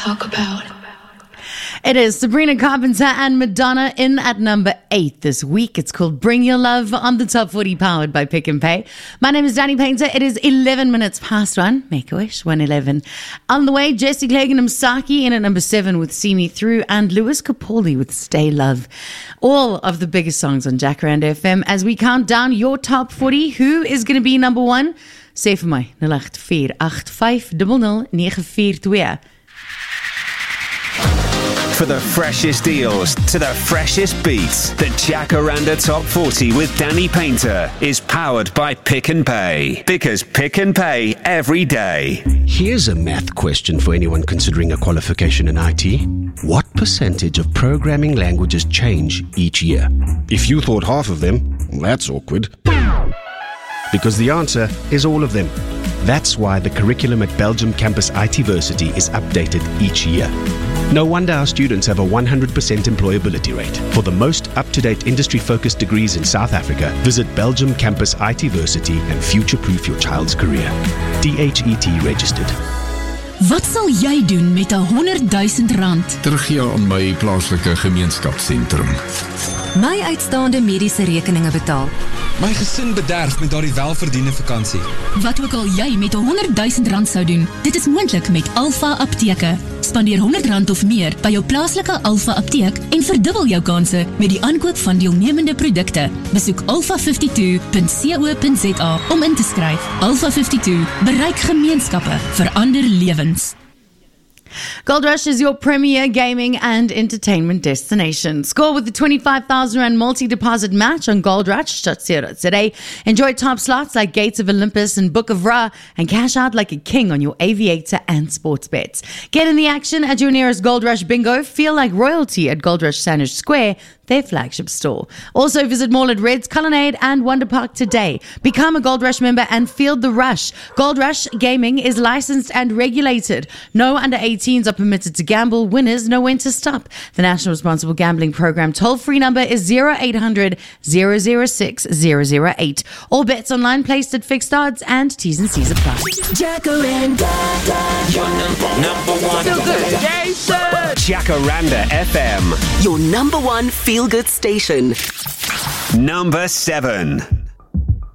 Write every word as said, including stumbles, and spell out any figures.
talk about. It is Sabrina Carpenter and Madonna in at number eight this week. It's called Bring Your Love on the Top forty, powered by Pick and Pay. My name is Danny Painter. It is eleven minutes past one. Make a wish, one eleven. On the way, Jesse Clegg and Msaki in at number seven with See Me Through, and Lewis Capaldi with Stay Love. All of the biggest songs on Jacaranda F M as we count down your top forty. Who is going to be number one? Sê vir my, nul agt vier agt vyf nul nul nine vier twee. For the freshest deals to the freshest beats, the Jacaranda Top forty with Danny Painter is powered by Pick and Pay. Because Pick and Pay every day. Here's a math question for anyone considering a qualification in I T. What percentage of programming languages change each year? If you thought half of them, that's awkward. Because the answer is all of them. That's why the curriculum at Belgium Campus ITversity is updated each year. No wonder our students have a one hundred percent employability rate. For the most up-to-date industry-focused degrees in South Africa, visit Belgium Campus ITversity and future-proof your child's career. D H E T registered. Wat sal jy doen met een honderdduisend rand? Teruggee aan my plaaslike gemeenskapsentrum. My uitstaande mediese rekeninge betaal. My gesin bederf met daardie welverdiende vakansie. Wat ook al jy met honderdduisend rand sou doen, dit is moontlik met Alpha Apteke. Spandeer honderd rand of meer by jou plaaslike Alpha Apteek en verdubbel jou kanse met die aankoop van deelnemende produkte. Besoek alpha vyf twee punt co punt za om in te skryf. Alpha vyf twee, bereik gemeenskappe, verander lewens. Gold Rush is your premier gaming and entertainment destination. Score with the twenty-five thousand rand multi-deposit match on Gold Rush. Today, enjoy top slots like Gates of Olympus and Book of Ra, and cash out like a king on your aviator and sports bets. Get in the action at your nearest Gold Rush bingo. Feel like royalty at Gold Rush Sandwich Square, their flagship store. Also visit Mall at Reds, Colonnade and Wonder Park today. Become a Gold Rush member and feel the rush. Gold Rush Gaming is licensed and regulated. No under eighteens are permitted to gamble. Winners know when to stop. The National Responsible Gambling Program toll-free number is zero eight hundred, zero zero six, zero zero eight. All bets online placed at fixed odds and T's and C's apply. Jacaranda, your number, number one feel-good station. Jacaranda F M, your number one feel-good station. Number seven.